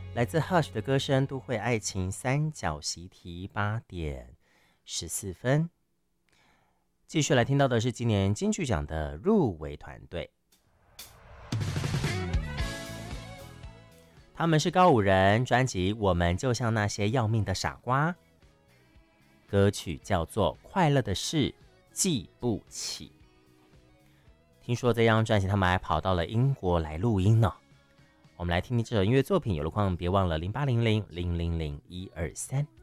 来自 Hush 的歌声《都会爱情三角习题》8:14。继续来听到的是今年金曲奖的入围团队，他们是告五人，专辑《我们就像那些要命的傻瓜》，歌曲叫做《快乐的事记不起》。听说这张专辑他们还跑到了英国来录音呢。我们来听听这首音乐作品，有了空别忘了0800000123。